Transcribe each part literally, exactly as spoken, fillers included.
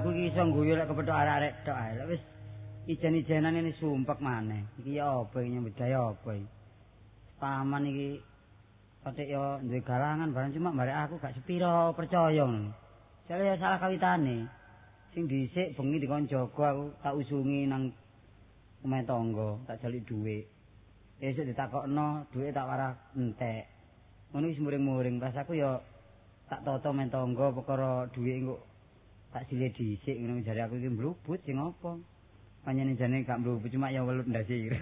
aku iki iso guyu lek kepethuk arek-arek tok ae. Lek wis ijen-ijenan ini sumpek maneh. Iki ya apa iki nyambut gawe apa iki? Paman iki patik yo duwe galangan barang cuma barek aku gak sepiro percaya ngono. Jare ya salah kawitane. Sing dhisik bengi dikon jaga aku tak usungi nang omahe tangga, tak jaluk dhuwit. Esuk ditakokno, dhuwit tak warah entek. Ngono wis muring-muring pas aku ya tak tata men tangga perkara dhuwit engko tak sile dhisik ngono jare aku iki mlubut sing apa. Panjenengan jane gak mlubut cuma ya welut ndase.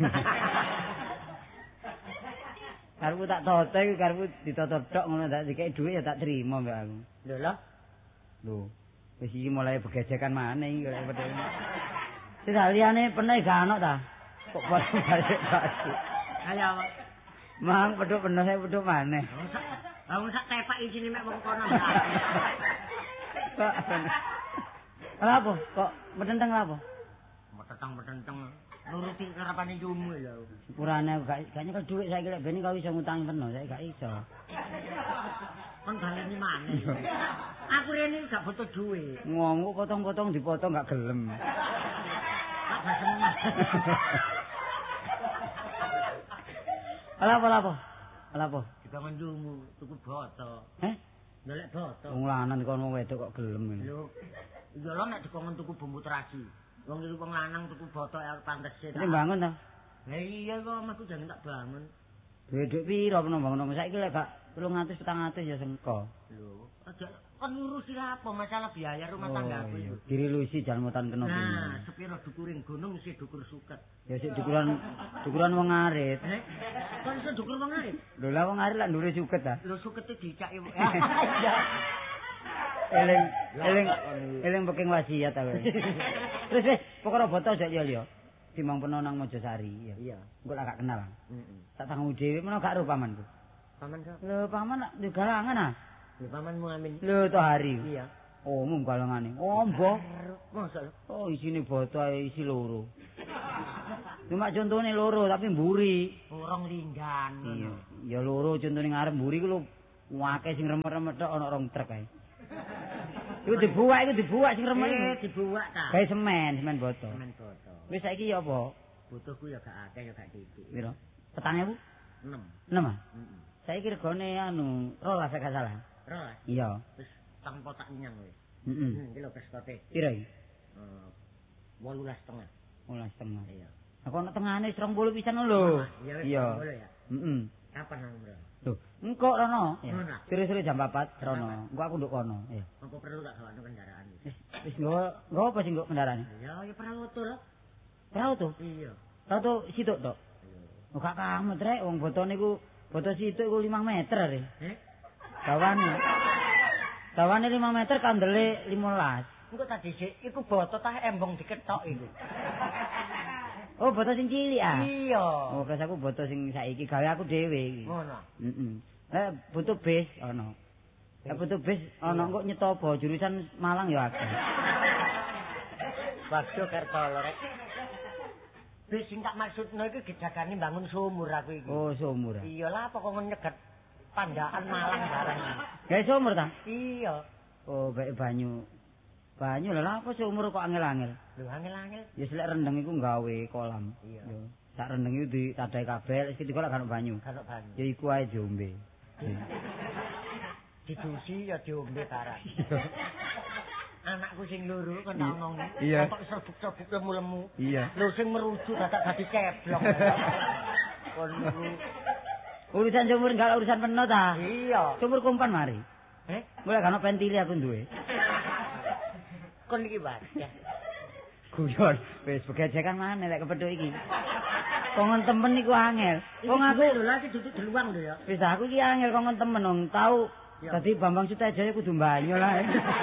Karepku tak tata iki karepku ditata tok ngono tak dikeki dhuwit ya tak trima mbak aku. Lho lho. Lho, wis iki mulai begejekan maneh iki kaya pedhe. Wis liyane peneh gak ono ta? Kok balik-balik. Ayo. Mang pedhuk penuh saya pedhuk maneh. Lah wong sak tepak isine mek wong kono. Lha apa? Kok metenteng lha apa? Metenteng-metenteng nuruti karepane jumu lho. Sepurane gak gak nyekel dhuwit saiki lek ben kau iso ngutangi penuh, saiki gak iso. Kon baleni maneh. Aku rene gak butuh dhuwit. Ngomong potong-potong dipotong gak gelem. Gak seneng. Ala apa apa? Ala apa? Juga menjumu tuku boto. Eh? Golek boto. Wong lanang kono wong wedok kok gelem. Lho, iya lho nek dikon tuku bumbu terasi. Wong iki wong lanang tuku boto ya pantes e. Iki bangun ta? Lah iya kok omahku jangan tak bangun. Dhuwit piro penembang-penembang saiki lek gak telung atus petang atus ya sengko. Lho, aja kon ngurusi apa masalah biaya rumah tanggaku iki. Dirilusi jalmutan kena piye. Nah, sepiro dukuring gunung isih dukur suket. Ya sik dukuran dukuran wong arit. Eh, kon iso dukur wong arit? Lho lah wong arit lak ndure suket ta. Lho sukete dicaki. Eling eling eling booking wasiat ta kowe. Terus wis pokoke boto aja ya liya. Timbang peno nang Mojosari ya. Iya. Engko lak gak kenal. Heeh. Tak tanggung dhewe menawa gak ro pamanku. Paman kok? Lho paman nak di galangan ah. Lho pamanmu amin. Lho to hari. Iya. Oh, mung galangane. Oh, mbah. Masa lho? Oh, isine boto ae isi loro. Cuma contone loro tapi mburi. Urung linggan. Iya, ya loro contone ngarep mburi ku lho akeh sing remet-remet tok ana rong truk ae. Iku dibuak, iku dibuak sing remet. Eh, dibuak ta. Gawe semen, semen boto. Semen boto. Wis saiki ya apa? Butuhku ya gak akeh ya gak titik. Piro? petang ewu? enam. enam ah? Heeh. Saiki regane anu, rolas gak salah. Rolas. Iya. Wis tanpa tak nyang kowe. Heeh. Hmm, iki lho keskote. Piro iki? Eh, wolulas setengah. Olah setengah. Iya. Aku ana tengahane serong puluh pisan lho. Iya. Boleh ya. Heeh. Kapan nang mrene? Lho, engko rono. Ngono. Sore-sore jam empat rono. Engko aku nduk kono. Ya. Apa perlu tak gawakno kendaraan iki? Wis wis nggawa nggawa apa sing nggo kendaraane? Ya, ya perahu tuh. Perahu tuh. Iya. Perahu tuh situk tok. Oh gak kamu trek wong botone iku boto situk iku lima meter are. Eh? Dawane. Dawane lima meter kandele lima belas. Engko tak dhisik iku boto tah embong diketok iku. Oh, boto sing cilik ah. Iya. Oh, pas aku boto sing saiki gawe aku dhewe iki. Ngono. Heeh. Lah butuh bis ana. Lah butuh bis ana kok nyetopo jurusan Malang ya akeh. Waduh Kertolo rek. Bis sing tak maksudno iki gejagane bangun sumur aku iki. Oh, sumur. Iya lah apa kok nyeget Pandaan Malang bareng. Gawe sumur ta? Iya. Oh, bae banyu. Banyu lha apa sumur kok angel-angel? Lho angel-angel. Ya selek rendeng iku gawe kolam. Iya. Yo, sak rendeng iku ditadahi kabel, iki dikolak karo banyu. Karo banyu. Ya iku ae diombe. Didusi ya diombe barang. Anakku sing loro kan tak ngomong. Iya. Kok serbuk-serbuk mulemu. Iya. Lho sing merujuk dadak dadi ceblok. Kon niku urusan sumur enggak urusan peno ta? iya. Sumur kumpan mari. Eh? Mulai kan pentili aku duwe. Kon iki wae. Guyon, wis begejekan maneh lek kepethuk iki. Kongon temen iku angel. Wong aku lho lha iki duduk deluang lho ya. Wis aku iki angel kongon temen wong tau dadi Bambang Sutajaya kudu banyu lah.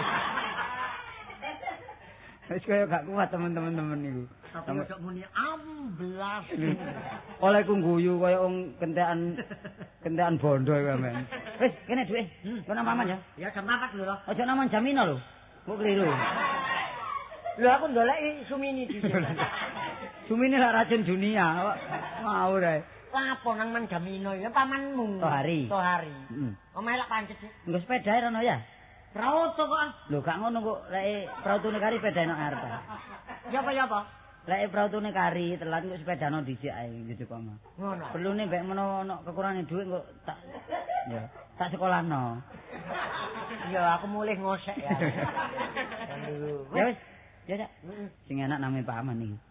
Wis kaya gak kuat temen-temen temen iku. Tapi ojo muni amblas. Oleh ku guyu kaya wong kentekan kentekan bondo iku men. Wis kene dhuwit. Kono maman ya. Ya jam empat lho. Aja naman jamino lho. Kok keliru. Lho aku ndoleki Sumini dhisik. Sumini lah racun dunia. Mau rae. Lapo nang man Jamino ya pamanmu. Tohari. Tohari. Heeh. Omahe lak pancet sih. Nggo sepeda rono ya. Prauto kok. Lho gak ngono kok lek prautune kari sepedane arep. Ya apa ya apa? Lek prautune kari telat kok sepedane dhisik ae gitu kok mah. Ngono. Perlune mbek menawa ono kekurangan dhuwit kok tak ya tak sekolahno. Ya aku mulih ngosek ya. Aduh. Ya wis. Ya, Cak. Sing enak name Pak Aman iki.